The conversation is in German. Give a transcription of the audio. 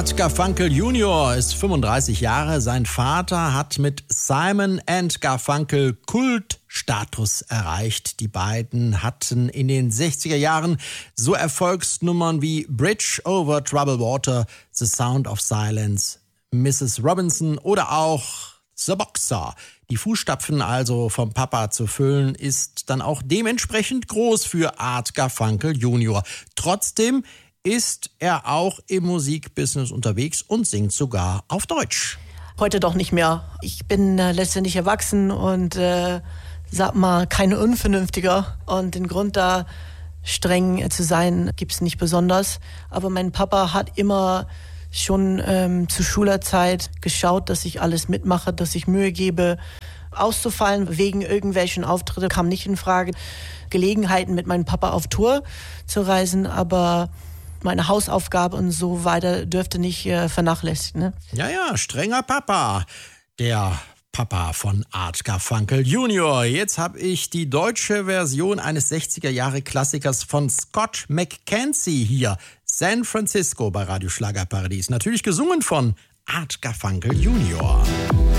Art Garfunkel Jr. ist 35 Jahre. Sein Vater hat mit Simon & Garfunkel Kultstatus erreicht. Die beiden hatten in den 60er Jahren so Erfolgsnummern wie Bridge over Troubled Water, The Sound of Silence, Mrs. Robinson oder auch The Boxer. Die Fußstapfen also vom Papa zu füllen, ist dann auch dementsprechend groß für Art Garfunkel Jr. Trotzdem ist er auch im Musikbusiness unterwegs und singt sogar auf Deutsch. Heute doch nicht mehr. Ich bin letztendlich erwachsen und sag mal, kein Unvernünftiger. Und den Grund da streng zu sein, gibt's nicht besonders. Aber mein Papa hat immer schon zu Schülerzeit geschaut, dass ich alles mitmache, dass ich Mühe gebe. Auszufallen wegen irgendwelchen Auftritte kam nicht in Frage. Gelegenheiten mit meinem Papa auf Tour zu reisen, aber meine Hausaufgabe und so weiter dürfte nicht vernachlässigt. Ne? Ja, strenger Papa. Der Papa von Art Garfunkel Jr. Jetzt habe ich die deutsche Version eines 60er-Jahre-Klassikers von Scott McKenzie hier. San Francisco bei Radio Schlagerparadies. Natürlich gesungen von Art Garfunkel Jr.